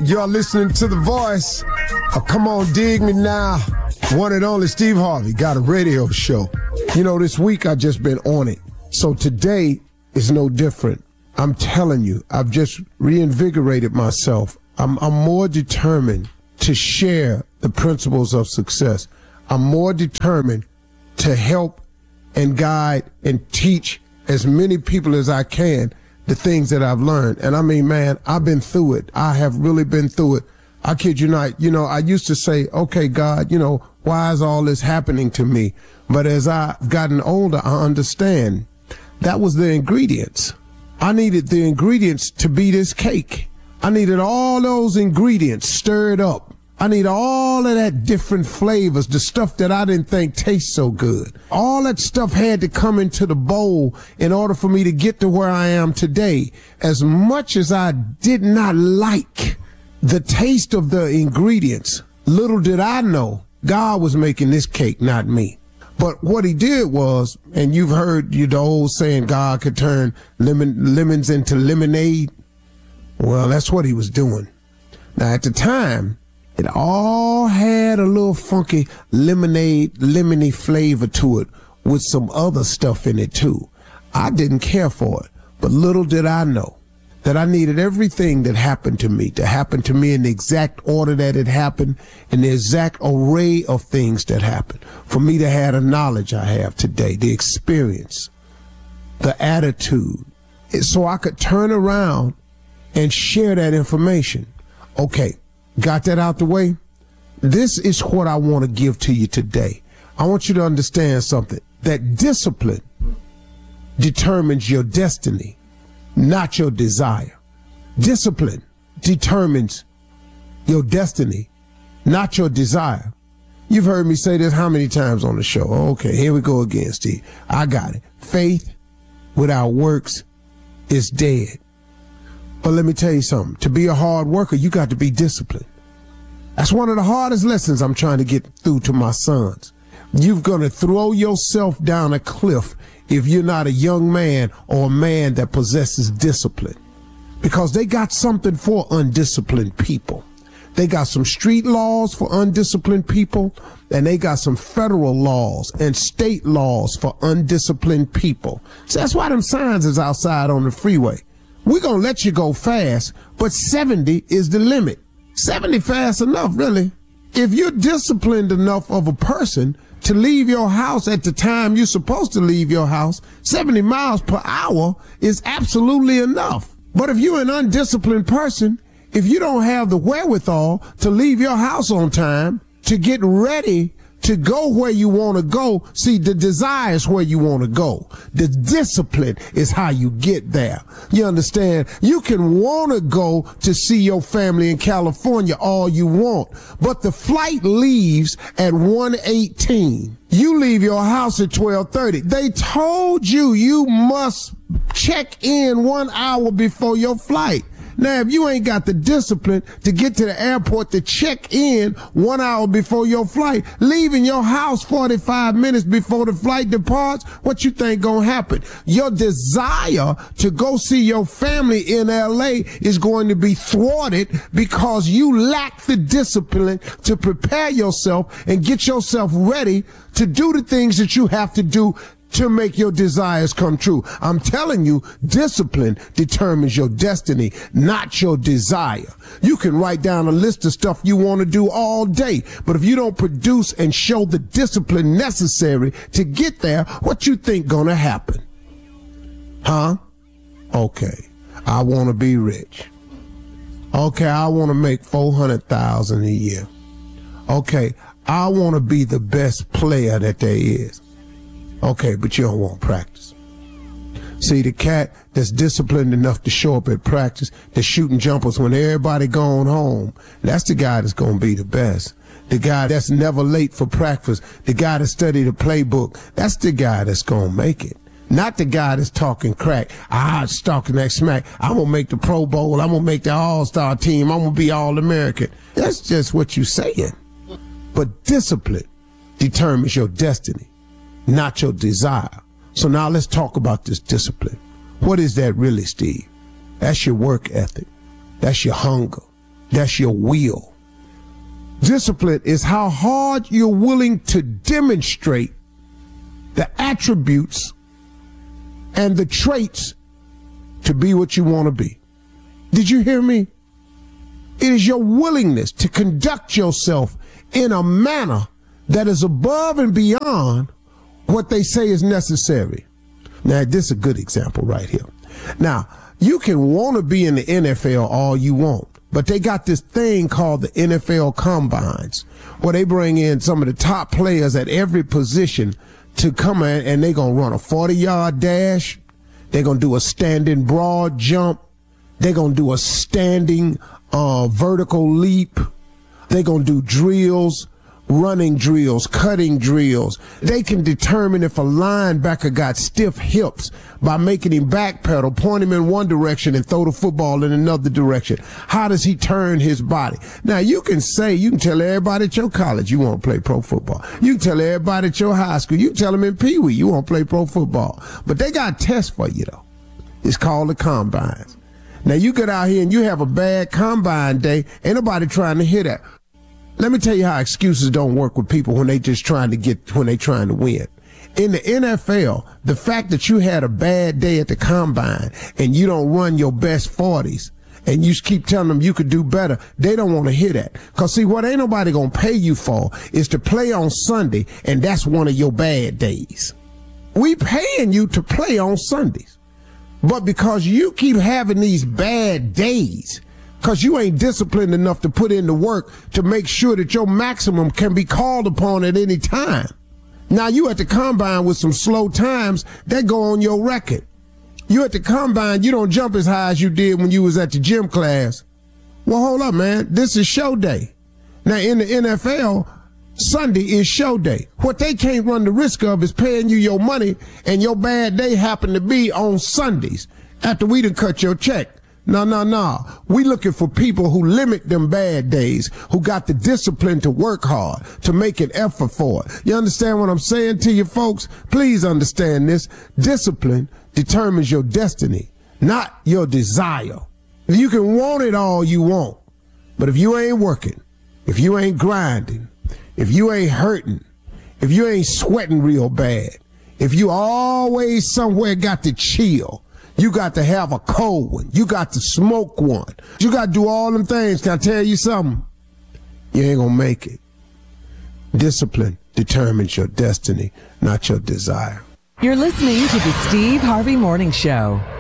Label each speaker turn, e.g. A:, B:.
A: You're listening to The Voice. Oh, come on, dig me now. One and only Steve Harvey got a radio show. You know, this week I just been on it. So today is no different. I'm telling you, I've just reinvigorated myself. I'm more determined to share the principles of success. I'm more determined to help and guide and teach as many people as I can the things that I've learned. And I mean, man, I've been through it. I have really been through it. I kid you not. You know, I used to say, okay, God, you know, why is all this happening to me? But as I've gotten older, I understand that was the ingredients. I needed the ingredients to be this cake. I needed all those ingredients stirred up. I need all of that different flavors, the stuff that I didn't think tastes so good. All that stuff had to come into the bowl in order for me to get to where I am today. As much as I did not like the taste of the ingredients, little did I know God was making this cake, not me. But what he did was, and you've heard the old saying, God could turn lemons into lemonade. Well, that's what he was doing. Now, at the time, it all had a little funky lemony flavor to it with some other stuff in it too. I didn't care for it, but little did I know that I needed everything that happened to me to happen to me in the exact order that it happened, in the exact array of things that happened, for me to have the knowledge I have today, the experience, the attitude, so I could turn around and share that information. Okay. Got that out the way? This is what I want to give to you today. I want you to understand something, that discipline determines your destiny, not your desire. Discipline determines your destiny, not your desire. You've heard me say this how many times on the show? Okay, here we go again, Steve. I got it. Faith without works is dead. But let me tell you something. To be a hard worker, you got to be disciplined. That's one of the hardest lessons I'm trying to get through to my sons. You're going to throw yourself down a cliff if you're not a young man or a man that possesses discipline. Because they got something for undisciplined people. They got some street laws for undisciplined people, and they got some federal laws and state laws for undisciplined people. So that's why them signs is outside on the freeway. We're going to let you go fast, but 70 is the limit. 70 fast enough, really. If you're disciplined enough of a person to leave your house at the time you're supposed to leave your house, 70 miles per hour is absolutely enough. But if you're an undisciplined person, if you don't have the wherewithal to leave your house on time, to get ready to go where you want to go. See, the desire is where you want to go. The discipline is how you get there. You understand? You can want to go to see your family in California all you want, but the flight leaves at 1:18. You leave your house at 12:30. They told you must check in 1 hour before your flight. Now, if you ain't got the discipline to get to the airport to check in 1 hour before your flight, leaving your house 45 minutes before the flight departs, what you think gonna happen? Your desire to go see your family in LA is going to be thwarted because you lack the discipline to prepare yourself and get yourself ready to do the things that you have to do to make your desires come true. I'm telling you, discipline determines your destiny, not your desire. You can write down a list of stuff you want to do all day, but if you don't produce and show the discipline necessary to get there, what you think gonna happen? Huh? Okay, I want to be rich. Okay, I want to make $400,000 a year. Okay, I want to be the best player that there is. Okay, but you don't want practice. See, the cat that's disciplined enough to show up at practice, that's shooting jumpers when everybody gone home, that's the guy that's going to be the best. The guy that's never late for practice, the guy that studied the playbook, that's the guy that's going to make it. Not the guy that's talking crack. It's talking that smack. I'm going to make the Pro Bowl. I'm going to make the All-Star team. I'm going to be All-American. That's just what you're saying. But discipline determines your destiny, not your desire. So now let's talk about this discipline. What is that really, Steve? That's your work ethic. That's your hunger. That's your will. Discipline is how hard you're willing to demonstrate the attributes and the traits to be what you want to be. Did you hear me? It is your willingness to conduct yourself in a manner that is above and beyond what they say is necessary. Now, this is a good example right here. Now, you can want to be in the NFL all you want, but they got this thing called the NFL Combines, where they bring in some of the top players at every position to come in, and they're going to run a 40-yard dash. They're going to do a standing broad jump. They're going to do a standing vertical leap. They're going to do drills, running drills, cutting drills. They can determine if a linebacker got stiff hips by making him backpedal, point him in one direction and throw the football in another direction. How does he turn his body? Now, you can tell everybody at your college you want to play pro football. You can tell everybody at your high school. You can tell them in Pee Wee you want to play pro football. But they got tests for you, though. It's called the Combines. Now, you get out here and you have a bad Combine day. Ain't nobody trying to hear that. Let me tell you how excuses don't work with people when they trying to win. In the NFL, the fact that you had a bad day at the Combine and you don't run your best 40s and you keep telling them you could do better, they don't want to hear that. Because, see, what ain't nobody going to pay you for is to play on Sunday, and that's one of your bad days. We paying you to play on Sundays. But because you keep having these bad days, because you ain't disciplined enough to put in the work to make sure that your maximum can be called upon at any time. Now, you at the Combine with some slow times, that go on your record. You at the Combine, you don't jump as high as you did when you was at the gym class. Well, hold up, man. This is show day. Now, in the NFL, Sunday is show day. What they can't run the risk of is paying you your money and your bad day happen to be on Sundays after we done cut your check. No. We looking for people who limit them bad days, who got the discipline to work hard, to make an effort for it. You understand what I'm saying to you folks? Please understand this. Discipline determines your destiny, not your desire. You can want it all you want, but if you ain't working, if you ain't grinding, if you ain't hurting, if you ain't sweating real bad, if you always somewhere got to chill, you got to have a cold one. You got to smoke one. You got to do all them things. Can I tell you something? You ain't going to make it. Discipline determines your destiny, not your desire.
B: You're listening to the Steve Harvey Morning Show.